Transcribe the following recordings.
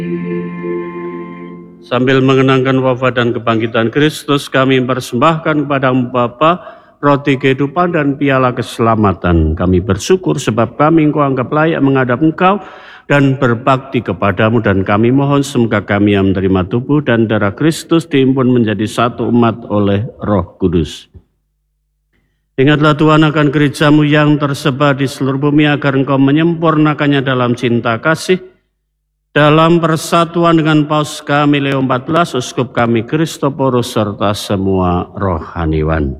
Sambil mengenangkan wafat dan kebangkitan Kristus, kami mempersembahkan kepada-Mu Bapa roti kehidupan dan piala keselamatan. Kami bersyukur sebab kami Engkau anggap layak menghadap Engkau dan berbakti kepadamu, dan kami mohon semoga kami yang menerima tubuh dan darah Kristus diimpun menjadi satu umat oleh Roh Kudus. Ingatlah Tuhan akan gereja-Mu yang tersebar di seluruh bumi, agar Engkau menyempurnakannya dalam cinta kasih, dalam persatuan dengan Paus kami Leo XIV, Uskup kami Kristoporus, serta semua rohaniwan.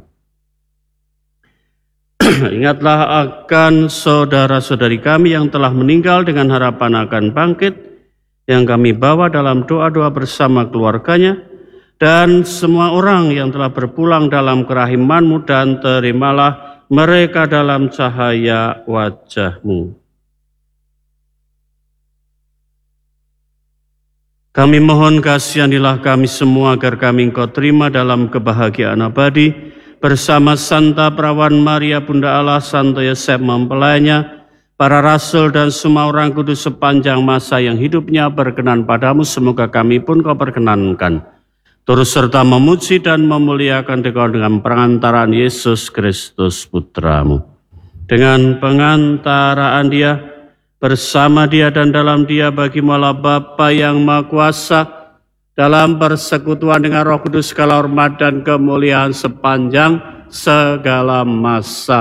Ingatlah akan saudara-saudari kami yang telah meninggal dengan harapan akan bangkit, yang kami bawa dalam doa-doa bersama keluarganya, dan semua orang yang telah berpulang dalam kerahiman-Mu, dan terimalah mereka dalam cahaya wajah-Mu. Kami mohon kasihanilah kami semua agar kami Engkau terima dalam kebahagiaan abadi bersama Santa Perawan Maria Bunda Allah, Santo Yosef mempelainya, para rasul dan semua orang kudus sepanjang masa yang hidupnya berkenan padamu. Semoga kami pun Kau perkenankan turut serta memuji dan memuliakan Engkau dengan perantaraan Yesus Kristus Putra-Mu. Dengan pengantaraan Dia, bersama Dia dan dalam Dia, bagi-Mu Allah Bapa yang Maha Kuasa, dalam persekutuan dengan Roh Kudus, segala hormat dan kemuliaan sepanjang segala masa.